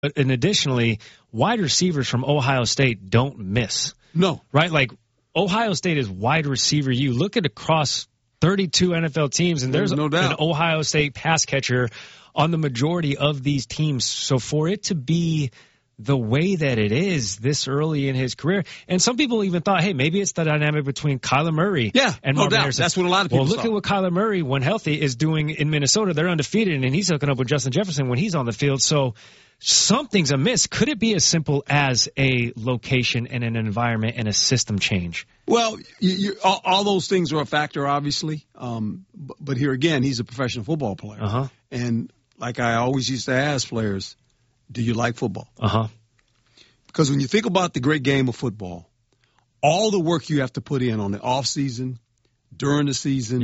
And additionally, wide receivers from Ohio State don't miss. No. Right? Like, Ohio State is wide receiver. You look at across 32 NFL teams, and there's no doubt an Ohio State pass catcher on the majority of these teams. So for it to be the way that it is this early in his career, and some people even thought, hey, maybe it's the dynamic between Kyler Murray and no Marvin doubt. Harrison. That's what a lot of people Well, look at what Kyler Murray, when healthy, is doing in Minnesota. They're undefeated, and he's hooking up with Justin Jefferson when he's on the field. So something's amiss. Could it be as simple as a location and an environment and a system change? Well, all those things are a factor, obviously. But here again, he's a professional football player. Uh-huh. And like I always used to ask players, do you like football? Uh-huh. Because when you think about the great game of football, all the work you have to put in on the off season, during the season,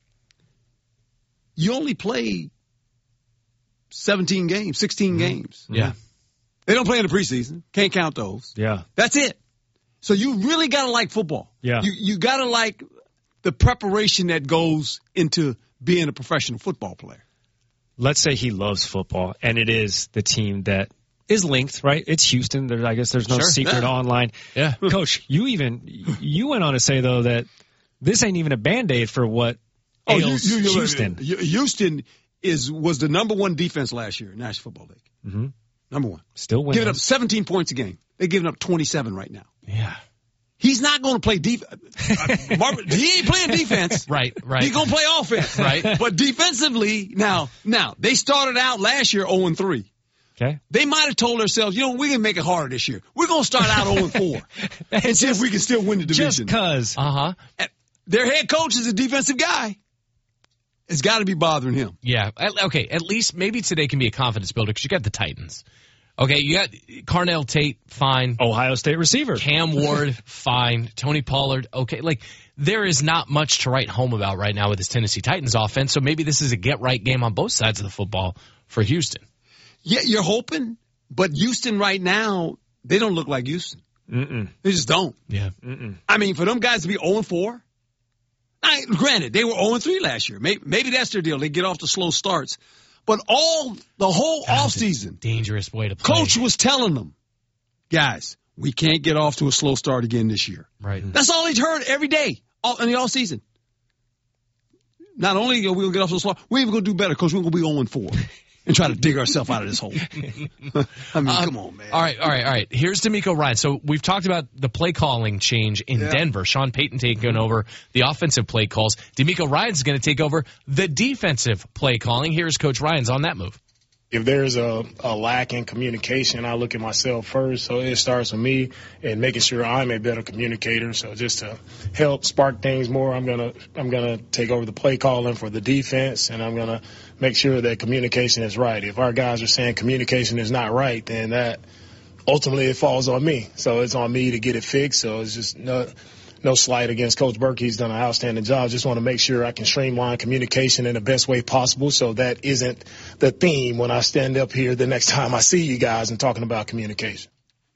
you only play 17 games, 16 games. Yeah. They don't play in the preseason. Can't count those. Yeah. That's it. So you really got to like football. Yeah. You got to like the preparation that goes into being a professional football player. Let's say he loves football, and it is the team that is linked, right? It's Houston. I guess there's no secret online. Yeah. Coach, you went on to say, though, that this ain't even a Band-Aid for what ails Houston. Houston was the number one defense last year in the National Football League. Mm-hmm. Number one. Still winning. Giving up 17 points a game. They're giving up 27 right now. Yeah. He's not going to play defense. He ain't playing defense. Right. He's going to play offense. Right. But defensively, now, they started out last year 0-3. Okay. They might have told themselves, we're going to make it harder this year. We're going to start out 0-4 and see if we can still win the division. Just because. Uh-huh. Their head coach is a defensive guy. It's got to be bothering him. Yeah. Okay, at least maybe today can be a confidence builder because you got the Titans. Okay, you got Carnell Tate, fine. Ohio State receiver. Cam Ward, fine. Tony Pollard, okay. Like, there is not much to write home about right now with this Tennessee Titans offense, so maybe this is a get-right game on both sides of the football for Houston. Yeah, you're hoping, but Houston right now, they don't look like Houston. Mm-mm. They just don't. Yeah. Mm-mm. I mean, for them guys to be 0-4, granted, they were 0-3 last year. Maybe that's their deal. They get off the slow starts. But the whole offseason, Dangerous way to play. Coach was telling them, guys, we can't get off to a slow start again this year. Right. That's all he's heard every day in the offseason. Not only are we going to get off to a slow start, we're even going to do better because we're going to be 0-4 and try to dig ourselves out of this hole. I mean, come on, man. All right. Here's DeMeco Ryan. So we've talked about the play calling change in Denver. Sean Payton taking over the offensive play calls. DeMeco Ryan's going to take over the defensive play calling. Here's Coach Ryan's on that move. If there's a lack in communication, I look at myself first. So it starts with me and making sure I'm a better communicator. So just to help spark things more, I'm gonna take over the play calling for the defense, and I'm gonna make sure that communication is right. If our guys are saying communication is not right, then that ultimately it falls on me. So it's on me to get it fixed. So it's just no slight against Coach Burke. He's done an outstanding job. Just want to make sure I can streamline communication in the best way possible so that isn't the theme when I stand up here the next time I see you guys and talking about communication.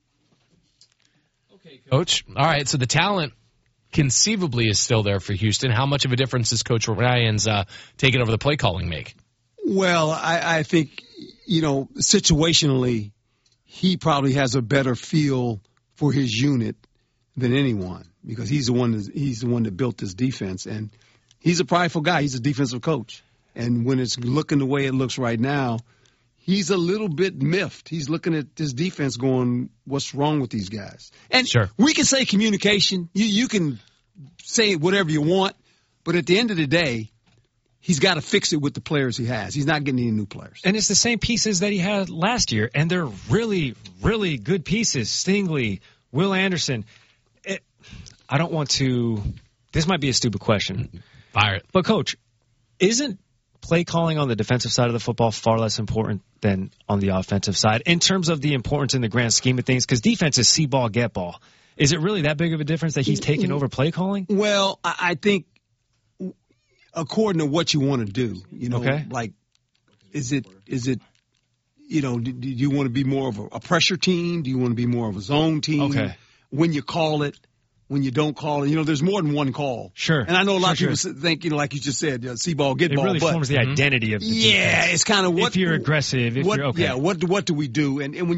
Okay, Coach. All right, so the talent conceivably is still there for Houston. How much of a difference does Coach Ryan's taking over the play calling make? Well, I think, situationally, he probably has a better feel for his unit than anyone, because he's the one that built this defense, and he's a prideful guy. He's a defensive coach, and when it's looking the way it looks right now, he's a little bit miffed. He's looking at this defense going, what's wrong with these guys? And we can say communication. You can say whatever you want, but at the end of the day, he's got to fix it with the players he has. He's not getting any new players. And it's the same pieces that he had last year, and they're really, really good pieces. Stingley, Will Anderson. I don't want to – this might be a stupid question. Fire it. But, Coach, isn't play calling on the defensive side of the football far less important than on the offensive side in terms of the importance in the grand scheme of things? Because defense is see ball, get ball. Is it really that big of a difference that he's taking over play calling? Well, I think according to what you want to do, like is it do you want to be more of a pressure team? Do you want to be more of a zone team? Okay. When you call it, when you don't call. You know, there's more than one call. Sure. And I know a lot of Sure. people think, you know, like you just said, see ball, get ball. It really but forms the identity of the defense. it's kind of what if you're aggressive, if you're okay. Yeah, what do we do? And when